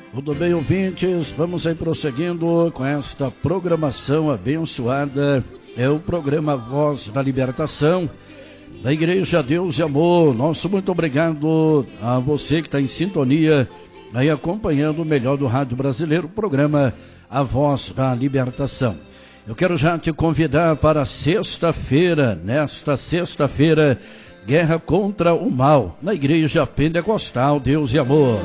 Tudo bem, ouvintes? Vamos aí prosseguindo com esta programação abençoada. É o programa Voz da Libertação da Igreja Deus e Amor. Nosso muito obrigado a você que está em sintonia, aí acompanhando o melhor do rádio brasileiro, o programa A Voz da Libertação. Eu quero já te convidar para sexta-feira, nesta sexta-feira, Guerra contra o Mal, na Igreja Pentecostal Deus e Amor.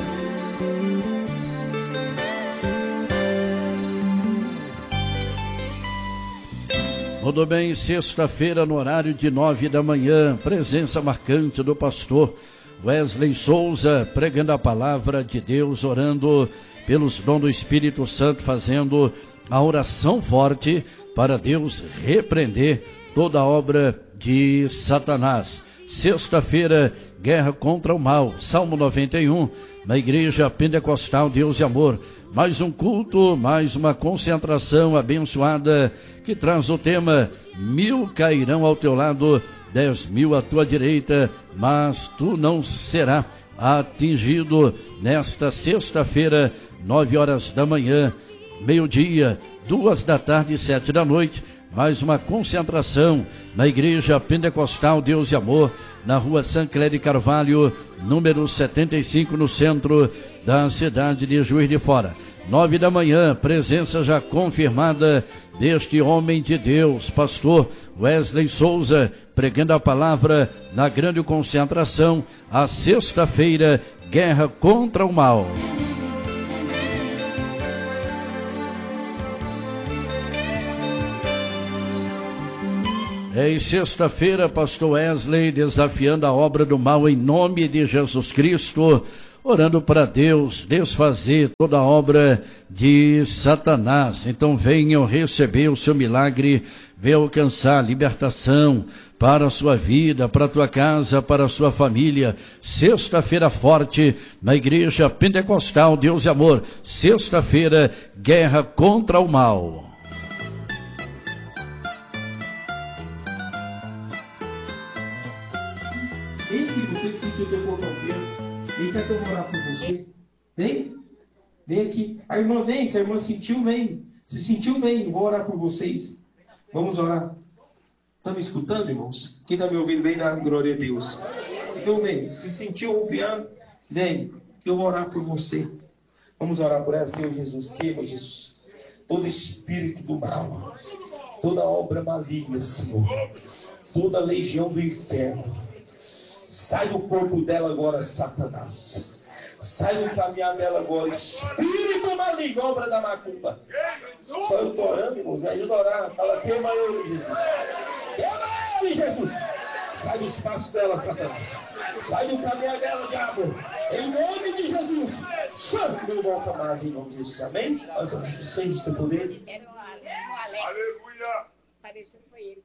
Tudo bem, sexta-feira no horário de 9 da manhã, presença marcante do pastor Wesley Souza, pregando a palavra de Deus, orando pelos dons do Espírito Santo, fazendo a oração forte para Deus repreender toda a obra de Satanás. Sexta-feira, Guerra contra o Mal, Salmo 91, na Igreja Pentecostal Deus e Amor. Mais um culto, mais uma concentração abençoada que traz o tema: 1000 cairão ao teu lado, 10.000 à tua direita, mas tu não serás atingido. Nesta sexta-feira, 9 horas da manhã, meio-dia, 2 da tarde e 7 da noite, mais uma concentração na Igreja Pentecostal Deus e Amor, na rua Sancler de Carvalho, número 75, no centro da cidade de Juiz de Fora. 9 da manhã, presença já confirmada deste homem de Deus, pastor Wesley Souza, pregando a palavra na grande concentração, a sexta-feira, Guerra contra o Mal. Em sexta-feira, pastor Wesley desafiando a obra do mal em nome de Jesus Cristo, orando para Deus desfazer toda a obra de Satanás. Então venham receber o seu milagre, venham alcançar libertação para a sua vida, para a tua casa, para a sua família. Sexta-feira forte na Igreja Pentecostal Deus e Amor. Sexta-feira, Guerra contra o Mal. Ele quer que eu vou orar por você. Vem. Vem aqui. A irmã vem. Se a irmã sentiu, vem. Se sentiu, vem. Vou orar por vocês. Vamos orar. Estão me escutando, irmãos? Quem está me ouvindo, vem dar glória a Deus. Então vem. Se sentiu o piano, vem. Que eu vou orar por você. Vamos orar por ela, Senhor Jesus. Queima, Jesus. Todo espírito do mal. Toda obra maligna, Senhor. Toda legião do inferno. Sai do corpo dela agora, Satanás. Sai do caminhar dela agora, espírito maligno, obra da macumba. Só eu estou orando, irmãos, me ajuda a orar. Fala, queima ele, Jesus. Queima ele, Jesus. Sai do espaço dela, Satanás. Sai do caminhar dela, diabo. Em nome de Jesus. Santo, não volta mais em nome de Jesus. Amém? Sem o teu poder. Era o Alex. Pareceu que foi ele.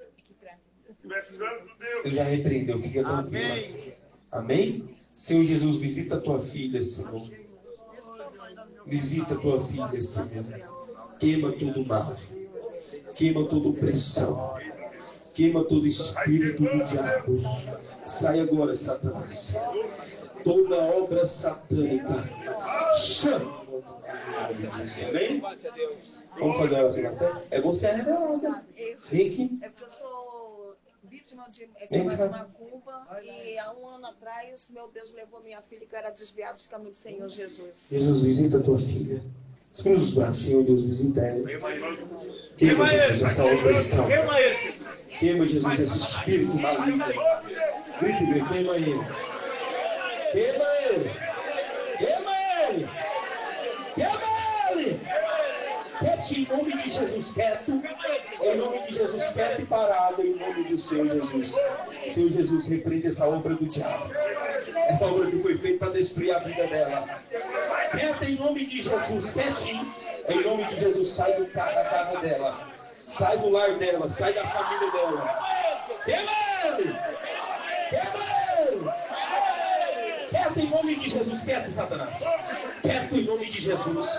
Eu já repreendeu, fica tranquilo. Amém? Senhor Jesus, visita a tua filha, Senhor. Visita a tua filha, Senhor. Queima todo mal. Queima toda opressão. Queima todo espírito do diabo. Sai agora, Satanás. Toda obra satânica. Chama. Amém? Vamos fazer a oração. É você a revelada. Vem aqui. É porque eu sou vítima de macumba e há um ano atrás, meu Deus levou minha filha que era desviada dos caminhos do Senhor Jesus. Jesus, visita a tua filha. Escreve os braços, Senhor Deus, visita ela. Queima, Jesus, essa opressão. Queima, Jesus, esse espírito maligno. Grite, grite, queima ele. Queima ele. Queima ele. Queima ele. Quieto em nome de Jesus, quieto. Em nome de Jesus, quieto e parado, em nome do Senhor Jesus. Senhor Jesus, repreende essa obra do diabo. Essa obra que foi feita para destruir a vida dela. Quieta em nome de Jesus, quietinho. Em nome de Jesus, sai da casa dela. Sai do lar dela, sai da família dela. Queima ele! Queima ele! Quieto em nome de Jesus, quieto, Satanás. Quieto em nome de Jesus.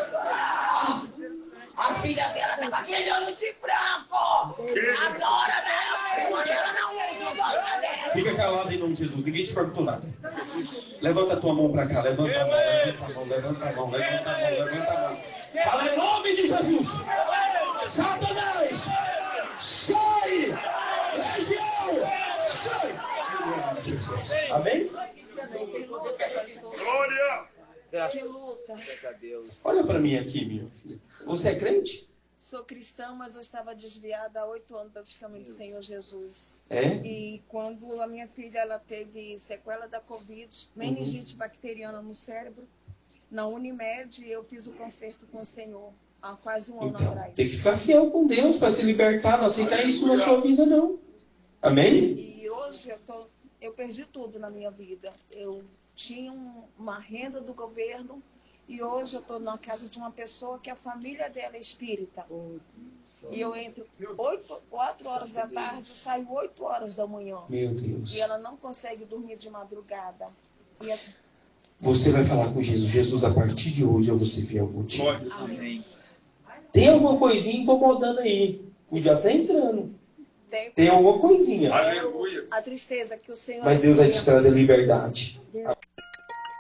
A filha dela tá com aquele olho de branco. Adora dela, porque ela não gosta dela. Fica calado em nome de Jesus, ninguém te perguntou nada. Levanta a tua mão para cá. Levanta a mão, levanta a mão, levanta a mão, levanta a mão, levanta a mão. Fala em nome de Jesus. Satanás, sai! Legião, sai! Amém? Glória! Que luta. Graças a Deus. Olha para mim aqui, minha filha. Você é crente? Sou cristã, mas eu estava desviada há 8 anos dos caminhos do Senhor Jesus. É? E quando a minha filha ela teve sequela da Covid, meningite bacteriana no cérebro, na Unimed, eu fiz o concerto com o Senhor há quase um ano Então, atrás. tem que ficar fiel com Deus para se libertar. Não aceitar isso na sua vida, não. Amém? E hoje eu perdi tudo na minha vida. Eu tinha uma renda do governo e hoje eu estou na casa de uma pessoa que a família dela é espírita. E eu entro 4 horas da tarde, saio 8 horas da manhã. Meu Deus. E ela não consegue dormir de madrugada. Você vai falar com Jesus. Jesus, a partir de hoje eu vou ser fiel contigo. Glória. Amém. Tem alguma coisinha incomodando aí. Podia até entrando. Tem alguma coisinha. Aleluia. A tristeza que o Senhor... Mas Deus vai te trazer liberdade. Deus.